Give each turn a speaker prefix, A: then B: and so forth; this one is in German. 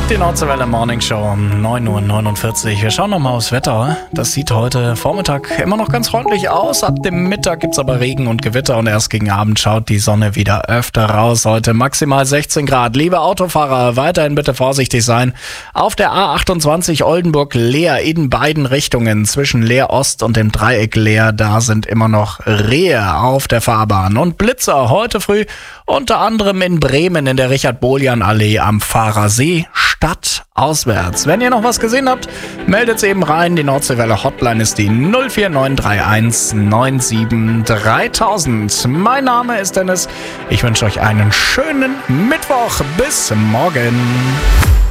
A: Die Nordseewelle Morning Show um 9:49 Uhr. Wir schauen nochmal aufs Wetter. Das sieht heute Vormittag immer noch ganz freundlich aus. Ab dem Mittag gibt's aber Regen und Gewitter und erst gegen Abend schaut die Sonne wieder öfter raus. Heute maximal 16 Grad. Liebe Autofahrer, weiterhin bitte vorsichtig sein. Auf der A28 Oldenburg-Leer in beiden Richtungen zwischen Leer Ost und dem Dreieck Leer, da sind immer noch Rehe auf der Fahrbahn. Und Blitzer heute früh unter anderem in Bremen in der Richard-Boljan-Allee am Fahrersee. Stadt auswärts. Wenn ihr noch was gesehen habt, meldet eben rein. Die Nordseewelle Hotline ist die 04931 97 3000. Mein Name ist Dennis. Ich wünsche euch einen schönen Mittwoch. Bis morgen.